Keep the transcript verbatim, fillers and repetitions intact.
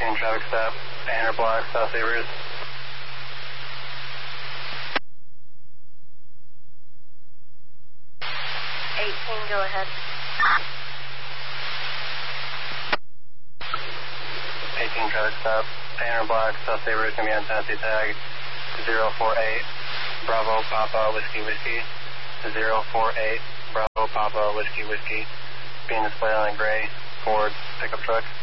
eighteen traffic stop, Banner Block, South Sabres. eighteen, go ahead. eighteen traffic stop, Banner Block, South Sabres, going to be on taxi tag zero four eight, Bravo Papa Whiskey Whiskey, zero four eight, Bravo Papa Whiskey Whiskey, being displayed on a gray Ford pickup truck.